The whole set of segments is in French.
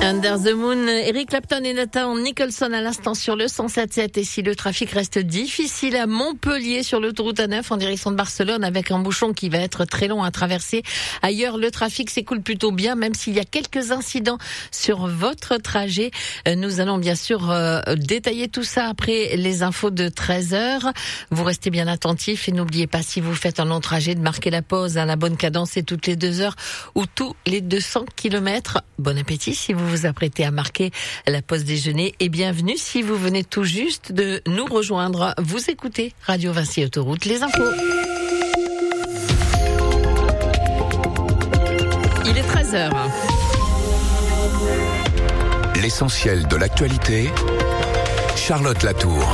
Under the Moon, Eric Clapton et Nathan Nicholson à l'instant sur le 107.7. Et si le trafic reste difficile à Montpellier sur l'autoroute A9 en direction de Barcelone avec un bouchon qui va être très long à traverser. Ailleurs, le trafic s'écoule plutôt bien, même s'il y a quelques incidents sur votre trajet. Nous allons bien sûr détailler tout ça après les infos de 13h. Vous restez bien attentifs et n'oubliez pas, si vous faites un long trajet, de marquer la pause à la bonne cadence et toutes les 2 heures ou tous les 200 km. Bon appétit si vous vous apprêtez à marquer la pause déjeuner et bienvenue si vous venez tout juste de nous rejoindre. Vous écoutez Radio Vinci Autoroute, les infos. Il est 13h. L'essentiel de l'actualité, Charlotte Latour.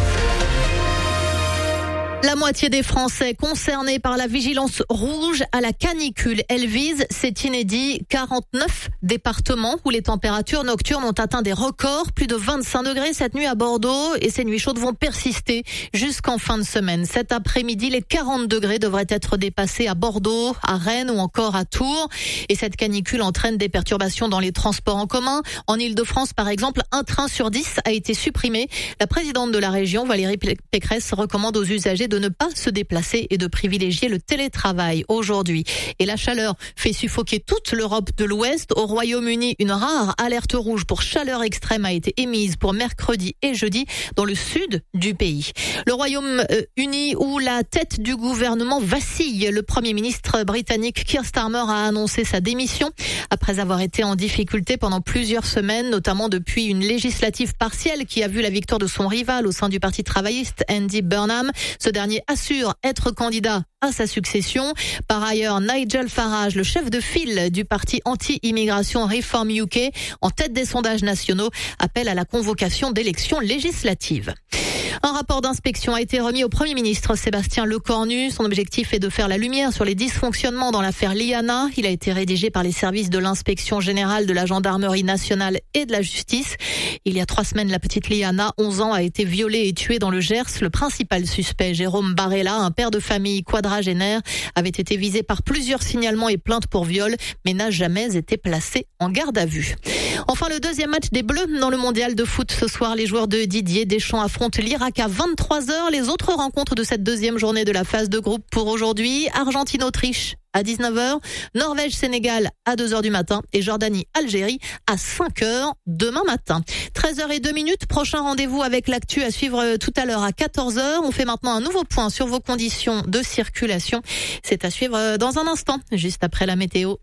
La moitié des Français concernés par la vigilance rouge à la canicule. Elle vise, c'est inédit, 49 départements où les températures nocturnes ont atteint des records. Plus de 25 degrés cette nuit à Bordeaux et ces nuits chaudes vont persister jusqu'en fin de semaine. Cet après-midi, les 40 degrés devraient être dépassés à Bordeaux, à Rennes ou encore à Tours. Et cette canicule entraîne des perturbations dans les transports en commun. En Ile-de-France, par exemple, un train sur 10 a été supprimé. La présidente de la région, Valérie Pécresse, recommande aux usagers de ne pas se déplacer et de privilégier le télétravail aujourd'hui. Et la chaleur fait suffoquer toute l'Europe de l'Ouest. Au Royaume-Uni, une rare alerte rouge pour chaleur extrême a été émise pour mercredi et jeudi dans le sud du pays. Le Royaume-Uni où la tête du gouvernement vacille. Le Premier ministre britannique Keir Starmer a annoncé sa démission après avoir été en difficulté pendant plusieurs semaines, notamment depuis une législative partielle qui a vu la victoire de son rival au sein du Parti travailliste, Andy Burnham. Ce dernier assure être candidat à sa succession. Par ailleurs, Nigel Farage, le chef de file du parti anti-immigration Reform UK, en tête des sondages nationaux, appelle à la convocation d'élections législatives. Un rapport d'inspection a été remis au Premier ministre Sébastien Lecornu. Son objectif est de faire la lumière sur les dysfonctionnements dans l'affaire Liana. Il a été rédigé par les services de l'inspection générale de la gendarmerie nationale et de la justice. Il y a 3 semaines, la petite Liana, 11 ans, a été violée et tuée dans le Gers. Le principal suspect, Jérôme Barella, un père de famille quadragénaire, avait été visé par plusieurs signalements et plaintes pour viol, mais n'a jamais été placé en garde à vue. Enfin, le deuxième match des Bleus dans le mondial de foot. Ce soir, les joueurs de Didier Deschamps affrontent l'Irak à 23h. Les autres rencontres de cette deuxième journée de la phase de groupe pour aujourd'hui: Argentine-Autriche à 19h, Norvège-Sénégal à 2h du matin et Jordanie-Algérie à 5h demain matin. 13h02, prochain rendez-vous avec l'actu à suivre tout à l'heure à 14h. On fait maintenant un nouveau point sur vos conditions de circulation. C'est à suivre dans un instant, juste après la météo.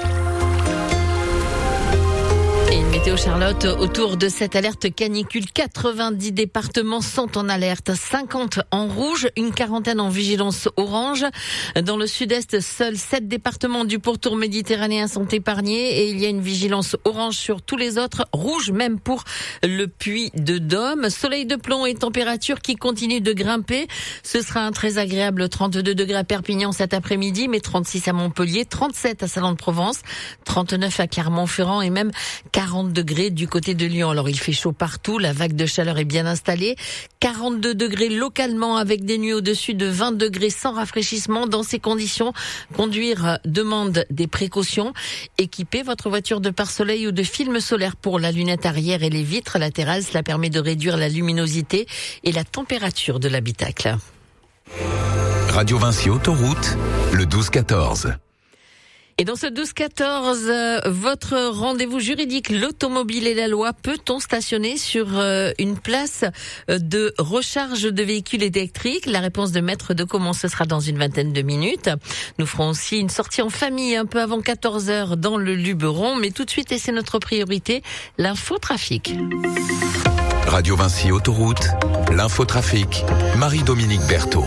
Météo Charlotte, autour de cette alerte canicule, 90 départements sont en alerte, 50 en rouge, une quarantaine en vigilance orange. Dans le sud-est, seuls 7 départements du pourtour méditerranéen sont épargnés et il y a une vigilance orange sur tous les autres, rouge même pour le Puy de Dôme. Soleil de plomb et température qui continuent de grimper. Ce sera un très agréable 32 degrés à Perpignan cet après-midi, mais 36 à Montpellier, 37 à Salon-de-Provence, 39 à Clermont-Ferrand et même 40 degrés du côté de Lyon. Alors il fait chaud partout, la vague de chaleur est bien installée. 42 degrés localement avec des nuits au-dessus de 20 degrés sans rafraîchissement. Dans ces conditions, conduire demande des précautions. Équipez votre voiture de pare-soleil ou de film solaire pour la lunette arrière et les vitres latérales. Cela permet de réduire la luminosité et la température de l'habitacle. Radio Vinci Autoroute, le 12-14. Et dans ce 12-14, votre rendez-vous juridique, l'automobile et la loi, peut-on stationner sur une place de recharge de véhicules électriques? La réponse de Maître de Comont, ce sera dans une vingtaine de minutes. Nous ferons aussi une sortie en famille un peu avant 14h dans le Luberon. Mais tout de suite, et c'est notre priorité, l'infotrafic. Radio Vinci Autoroute, l'infotrafic, Marie-Dominique Berthaud.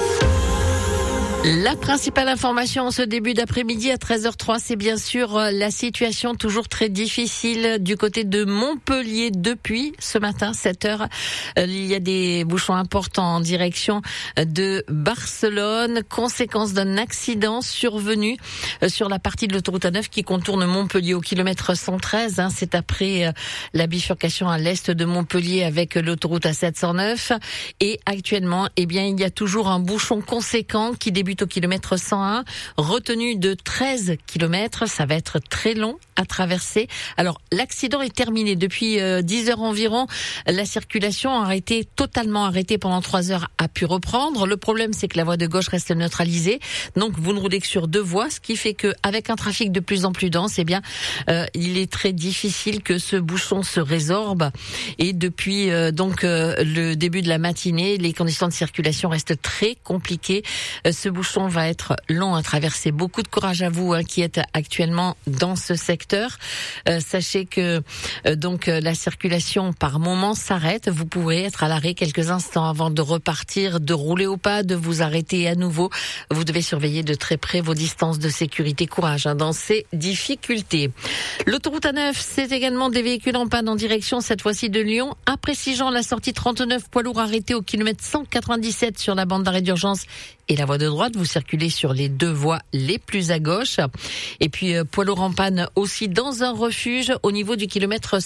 La principale information en ce début d'après-midi à 13h03, c'est bien sûr la situation toujours très difficile du côté de Montpellier depuis ce matin, 7h. Il y a des bouchons importants en direction de Barcelone, conséquence d'un accident survenu sur la partie de l'autoroute A9 qui contourne Montpellier au kilomètre 113. C'est après la bifurcation à l'est de Montpellier avec l'autoroute A709. Et actuellement, il y a toujours un bouchon conséquent qui débute débute au kilomètre 101, retenue de 13 kilomètres. Ça va être très long à traverser. Alors, l'accident est terminé. Depuis 10 heures environ, la circulation a été totalement arrêtée pendant 3 heures, a pu reprendre. Le problème, c'est que la voie de gauche reste neutralisée. Donc, vous ne roulez que sur 2 voies, ce qui fait que, avec un trafic de plus en plus dense, eh bien, il est très difficile que ce bouchon se résorbe. Et depuis, le début de la matinée, les conditions de circulation restent très compliquées. Ce bouchon va être long à traverser. Beaucoup de courage à vous, qui êtes actuellement dans ce secteur. Sachez que la circulation par moment s'arrête. Vous pourrez être à l'arrêt quelques instants avant de repartir, de rouler au pas, de vous arrêter à nouveau. Vous devez surveiller de très près vos distances de sécurité. Courage dans ces difficultés. L'autoroute A9, c'est également des véhicules en panne en direction cette fois-ci de Lyon. À Précigeant, la sortie 39, poids lourd arrêté au kilomètre 197 sur la bande d'arrêt d'urgence et la voie de droite. Vous circulez sur les 2 voies les plus à gauche. Et puis, poids lourd en panne aussi dans un refuge au niveau du kilomètre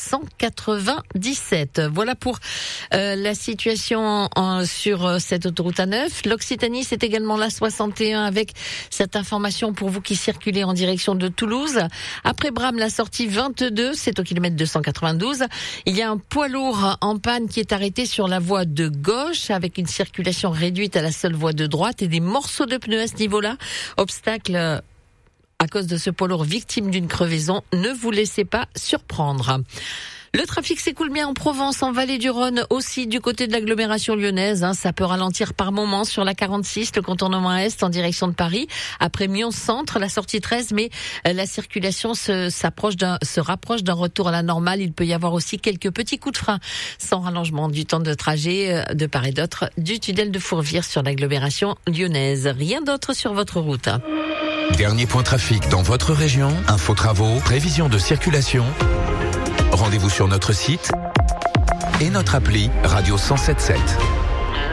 197. Voilà pour la situation sur cette autoroute A9. L'Occitanie, c'est également la 61 avec cette information pour vous qui circulez en direction de Toulouse. Après Bram, la sortie 22, c'est au kilomètre 292. Il y a un poids lourd en panne qui est arrêté sur la voie de gauche avec une circulation réduite à la seule voie de droite et des morceaux de pneus à ce niveau-là. Obstacle à cause de ce poids lourd victime d'une crevaison. Ne vous laissez pas surprendre. Le trafic s'écoule bien en Provence, en Vallée du Rhône, aussi du côté de l'agglomération lyonnaise. Ça peut ralentir par moments sur la 46, le contournement Est en direction de Paris. Après Mion-Centre, la sortie 13, mais la circulation se rapproche d'un retour à la normale. Il peut y avoir aussi quelques petits coups de frein sans rallongement du temps de trajet de part et d'autre du tunnel de Fourvière sur l'agglomération lyonnaise. Rien d'autre sur votre route. Dernier point trafic dans votre région, info travaux, prévision de circulation. Rendez-vous sur notre site et notre appli Radio 107.7.